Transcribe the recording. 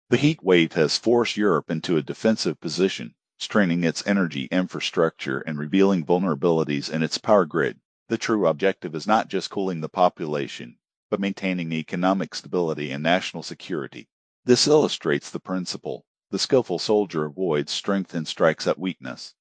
The heat wave has forced Europe into a defensive position, straining its energy infrastructure and revealing vulnerabilities in its power grid. The true objective is not just cooling the population, but maintaining economic stability and national security. This illustrates the principle: the skillful soldier avoids strength and strikes at weakness.